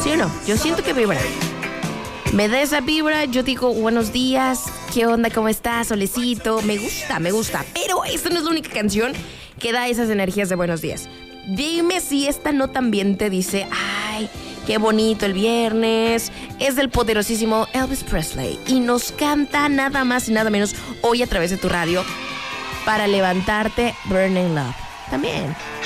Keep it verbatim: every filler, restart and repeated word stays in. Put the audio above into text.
¿Sí o no? Yo siento que vibra. Me da esa vibra, yo digo buenos días, ¿qué onda? ¿Cómo estás? Solecito, me gusta, me gusta. Pero esta no es la única canción que da esas energías de buenos días. Dime si esta no también te dice, ay, qué bonito el viernes. Es del poderosísimo Elvis Presley y nos canta nada más y nada menos hoy a través de tu radio para levantarte, Burning Love. También.